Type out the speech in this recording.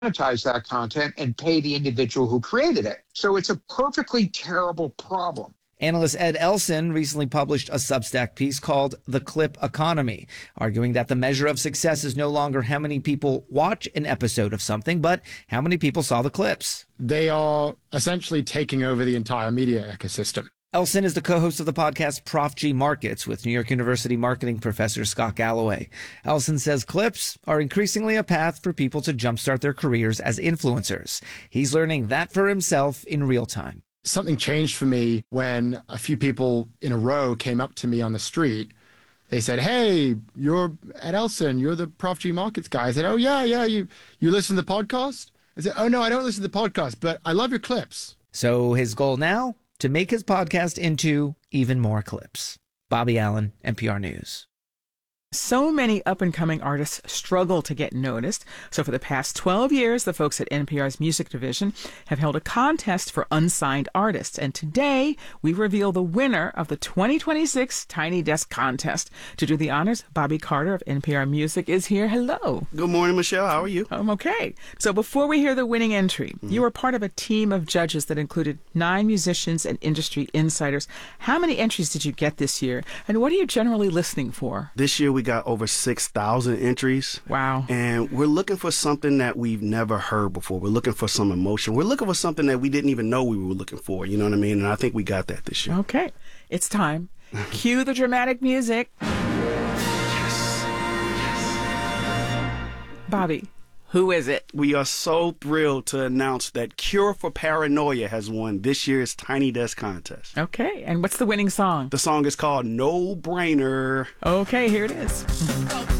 monetize that content and pay the individual who created it. So it's a perfectly terrible problem. Analyst Ed Elson recently published a Substack piece called The Clip Economy, arguing that the measure of success is no longer how many people watch an episode of something, but how many people saw the clips. They are essentially taking over the entire media ecosystem. Elson is the co-host of the podcast Prof G Markets with New York University marketing professor Scott Galloway. Elson says clips are increasingly a path for people to jumpstart their careers as influencers. He's learning that for himself in real time. Something changed for me when a few people in a row came up to me on the street. They said, "Hey, you're Ed Elson. You're the Prof G Markets guy." I said, "Oh, yeah. You listen to the podcast?" I said, "Oh, no, I don't listen to the podcast, but I love your clips." So his goal now, to make his podcast into even more clips. Bobby Allen, NPR News. So many up-and-coming artists struggle to get noticed. So for the past 12 years, the folks at NPR's music division have held a contest for unsigned artists. And today, we reveal the winner of the 2026 Tiny Desk Contest. To do the honors, Bobby Carter of NPR Music is here. Hello. Good morning, Michelle. How are you? I'm okay. So before we hear the winning entry, you were part of a team of judges that included 9 musicians and industry insiders. How many entries did you get this year? And what are you generally listening for? This year, we got over 6,000 entries. Wow. And we're looking for something that we've never heard before. We're looking for some emotion. We're looking for something that we didn't even know we were looking for. You know what I mean? And I think we got that this year. Okay. It's time. Cue the dramatic music. Yes. Bobby, who is it? We are so thrilled to announce that Cure for Paranoia has won this year's Tiny Desk Contest. Okay. And what's the winning song? The song is called No Brainer. Okay, here it is.